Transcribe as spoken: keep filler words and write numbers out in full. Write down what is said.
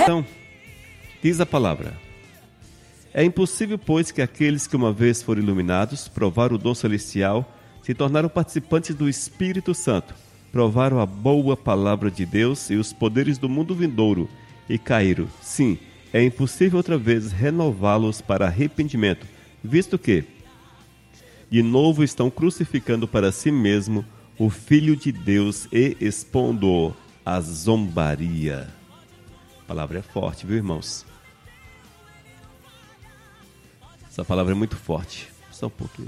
Então, diz a palavra: é impossível, pois, que aqueles que uma vez foram iluminados, provaram o dom celestial, se tornaram participantes do Espírito Santo, provaram a boa palavra de Deus e os poderes do mundo vindouro, e caíram. Sim, é impossível outra vez renová-los para arrependimento, visto que, de novo, estão crucificando para si mesmo o Filho de Deus e expondo-o à zombaria. A palavra é forte, viu, irmãos? Essa palavra é muito forte. Só um pouquinho.